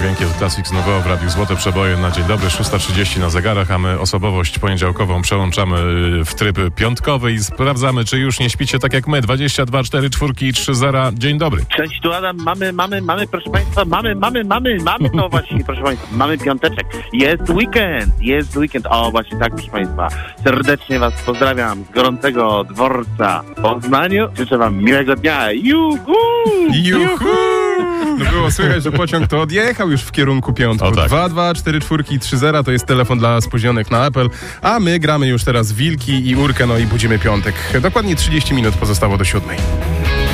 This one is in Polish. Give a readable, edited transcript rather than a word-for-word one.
dźwięki od Classics Nouveau w Radiu Złote Przeboje na dzień dobry, 6:30 na zegarach, a my osobowość poniedziałkową przełączamy w tryb piątkowy i sprawdzamy, czy już nie śpicie tak jak my. 22 4 4 i 3 0. Dzień dobry. Cześć, tu Adam. Mamy, proszę Państwa, mamy, to właśnie, proszę Państwa, mamy piąteczek. Jest weekend. O, właśnie tak, proszę Państwa. Serdecznie Was pozdrawiam z gorącego dworca w Poznaniu. Życzę Wam miłego dnia. Juhu! No było słychać, że pociąg to odjechał już w kierunku piątku. O tak. 2, 2, 4, 4 i 3, 0 to jest telefon dla spóźnionych na Apple, a my gramy już teraz Wilki i Urkę, no i budzimy piątek. Dokładnie 30 minut pozostało do 7.